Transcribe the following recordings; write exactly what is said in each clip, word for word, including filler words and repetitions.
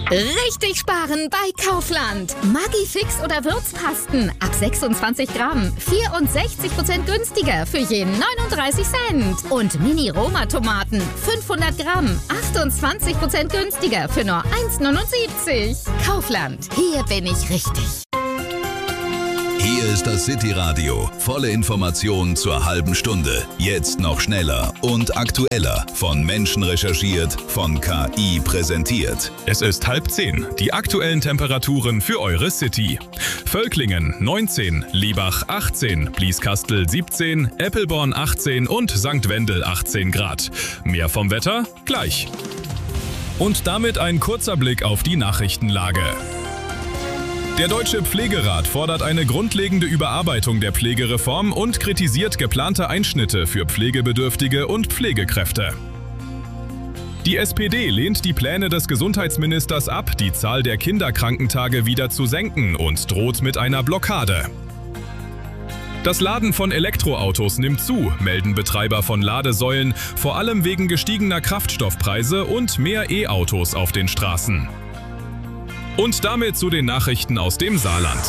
Richtig sparen bei Kaufland. Maggi-Fix oder Würzpasten ab sechsundzwanzig Gramm. vierundsechzig Prozent günstiger für je neununddreißig Cent. Und Mini-Roma-Tomaten fünfhundert Gramm. achtundzwanzig Prozent günstiger für nur eins neunundsiebzig. Kaufland. Hier bin ich richtig. Hier ist das City-Radio. Volle Informationen zur halben Stunde. Jetzt noch schneller und aktueller. Von Menschen recherchiert, von K I präsentiert. Es ist halb zehn. Die aktuellen Temperaturen für eure City. Völklingen neunzehn, Liebach achtzehn, Blieskastel siebzehn, Eppelborn achtzehn und Sankt Wendel achtzehn Grad. Mehr vom Wetter gleich. Und damit ein kurzer Blick auf die Nachrichtenlage. Der Deutsche Pflegerat fordert eine grundlegende Überarbeitung der Pflegereform und kritisiert geplante Einschnitte für Pflegebedürftige und Pflegekräfte. Die S P D lehnt die Pläne des Gesundheitsministers ab, die Zahl der Kinderkrankentage wieder zu senken und droht mit einer Blockade. Das Laden von Elektroautos nimmt zu, melden Betreiber von Ladesäulen, vor allem wegen gestiegener Kraftstoffpreise und mehr E-Autos auf den Straßen. Und damit zu den Nachrichten aus dem Saarland.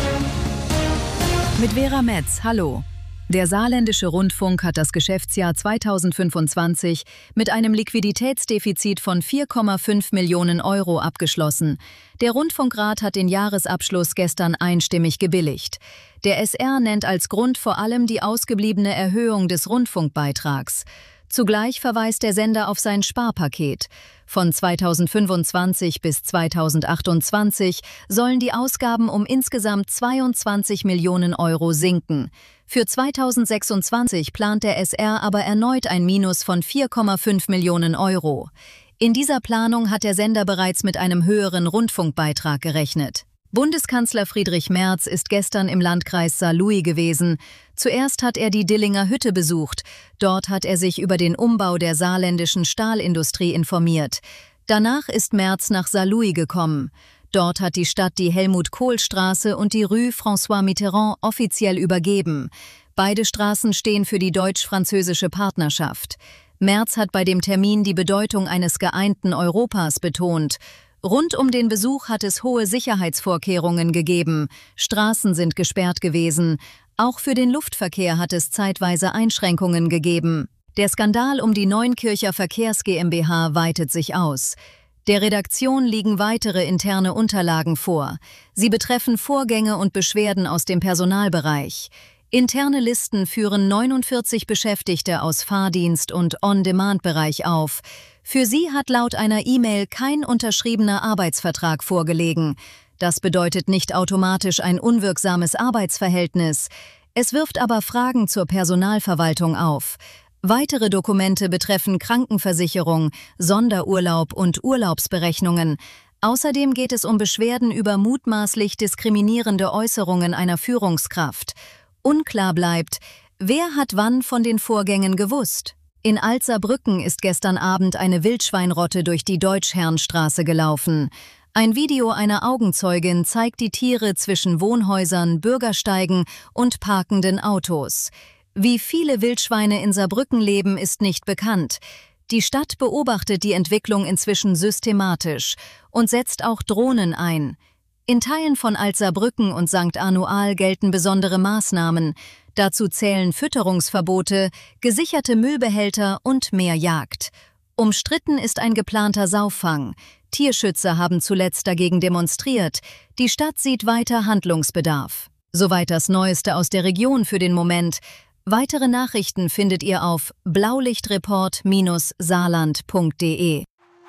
Mit Vera Metz, hallo. Der Saarländische Rundfunk hat das Geschäftsjahr zweitausendfünfundzwanzig mit einem Liquiditätsdefizit von vier Komma fünf Millionen Euro abgeschlossen. Der Rundfunkrat hat den Jahresabschluss gestern einstimmig gebilligt. Der S R nennt als Grund vor allem die ausgebliebene Erhöhung des Rundfunkbeitrags. Zugleich verweist der Sender auf sein Sparpaket. Von zweitausendfünfundzwanzig bis zweitausendachtundzwanzig sollen die Ausgaben um insgesamt zweiundzwanzig Millionen Euro sinken. Für zweitausendsechsundzwanzig plant der S R aber erneut ein Minus von vier Komma fünf Millionen Euro. In dieser Planung hat der Sender bereits mit einem höheren Rundfunkbeitrag gerechnet. Bundeskanzler Friedrich Merz ist gestern im Landkreis Saarlouis gewesen. Zuerst hat er die Dillinger Hütte besucht. Dort hat er sich über den Umbau der saarländischen Stahlindustrie informiert. Danach ist Merz nach Saarlouis gekommen. Dort hat die Stadt die Helmut-Kohl-Straße und die Rue François Mitterrand offiziell übergeben. Beide Straßen stehen für die deutsch-französische Partnerschaft. Merz hat bei dem Termin die Bedeutung eines geeinten Europas betont. Rund um den Besuch hat es hohe Sicherheitsvorkehrungen gegeben. Straßen sind gesperrt gewesen. Auch für den Luftverkehr hat es zeitweise Einschränkungen gegeben. Der Skandal um die Neunkircher Verkehrs GmbH weitet sich aus. Der Redaktion liegen weitere interne Unterlagen vor. Sie betreffen Vorgänge und Beschwerden aus dem Personalbereich. Interne Listen führen neunundvierzig Beschäftigte aus Fahrdienst- und On-Demand-Bereich auf. Für sie hat laut einer E-Mail kein unterschriebener Arbeitsvertrag vorgelegen. Das bedeutet nicht automatisch ein unwirksames Arbeitsverhältnis. Es wirft aber Fragen zur Personalverwaltung auf. Weitere Dokumente betreffen Krankenversicherung, Sonderurlaub und Urlaubsberechnungen. Außerdem geht es um Beschwerden über mutmaßlich diskriminierende Äußerungen einer Führungskraft. Unklar bleibt, wer hat wann von den Vorgängen gewusst? In Altsaarbrücken ist gestern Abend eine Wildschweinrotte durch die Deutschherrnstraße gelaufen. Ein Video einer Augenzeugin zeigt die Tiere zwischen Wohnhäusern, Bürgersteigen und parkenden Autos. Wie viele Wildschweine in Saarbrücken leben, ist nicht bekannt. Die Stadt beobachtet die Entwicklung inzwischen systematisch und setzt auch Drohnen ein. In Teilen von Altsaarbrücken und Sankt Anual gelten besondere Maßnahmen. Dazu zählen Fütterungsverbote, gesicherte Müllbehälter und mehr Jagd. Umstritten ist ein geplanter Sauffang. Tierschützer haben zuletzt dagegen demonstriert. Die Stadt sieht weiter Handlungsbedarf. Soweit das Neueste aus der Region für den Moment. Weitere Nachrichten findet ihr auf blaulichtreport Bindestrich saarland Punkt de.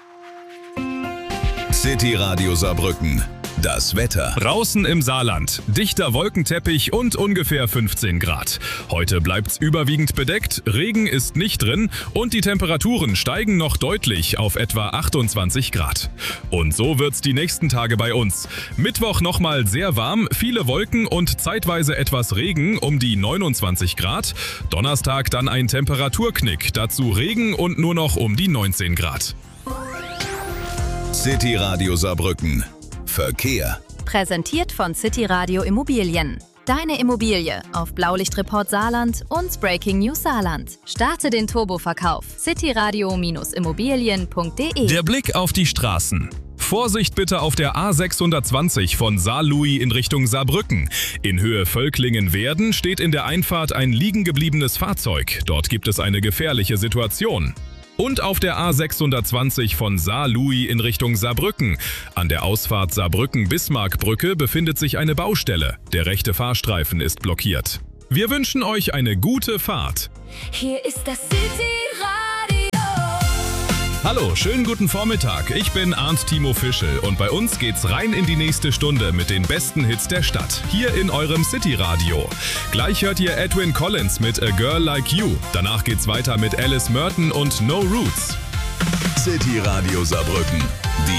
City Radio Saarbrücken. Das Wetter. Draußen im Saarland. Dichter Wolkenteppich und ungefähr fünfzehn Grad. Heute bleibt's überwiegend bedeckt, Regen ist nicht drin und die Temperaturen steigen noch deutlich auf etwa achtundzwanzig Grad. Und so wird's die nächsten Tage bei uns. Mittwoch nochmal sehr warm, viele Wolken und zeitweise etwas Regen um die neunundzwanzig Grad. Donnerstag dann ein Temperaturknick, dazu Regen und nur noch um die neunzehn Grad. City Radio Saarbrücken. Verkehr. Präsentiert von City Radio Immobilien. Deine Immobilie auf Blaulichtreport Saarland und Breaking News Saarland. Starte den Turboverkauf. cityradio Bindestrich immobilien Punkt de. Der Blick auf die Straßen. Vorsicht bitte auf der A sechshundertzwanzig von Saarlouis in Richtung Saarbrücken. In Höhe Völklingen-Werden steht in der Einfahrt ein liegen gebliebenes Fahrzeug. Dort gibt es eine gefährliche Situation. Und auf der A sechshundertzwanzig von Saarlouis in Richtung Saarbrücken. An der Ausfahrt Saarbrücken-Bismarckbrücke befindet sich eine Baustelle. Der rechte Fahrstreifen ist blockiert. Wir wünschen euch eine gute Fahrt. Hier ist das City-Radio. Hallo, schönen guten Vormittag. Ich bin Arndt Timo Fischel und bei uns geht's rein in die nächste Stunde mit den besten Hits der Stadt. Hier in eurem City-Radio. Gleich hört ihr Edwin Collins mit A Girl Like You. Danach geht's weiter mit Alice Merton und No Roots. City Radio Saarbrücken.